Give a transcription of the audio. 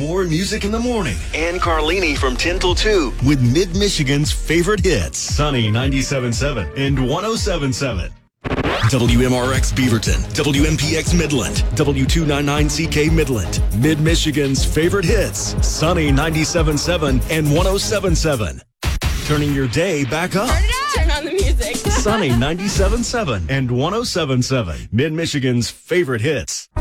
more music in the morning. And Carlini from 10 till 2. With Mid-Michigan's favorite hits. Sunny 97.7 and 107.7. WMRX Beaverton, WMPX Midland, W299CK Midland. Mid-Michigan's favorite hits. Sunny 97.7 and 107.7. Turning your day back up. Turn on the music. Sunny 97.7 and 107.7. Mid-Michigan's favorite hits.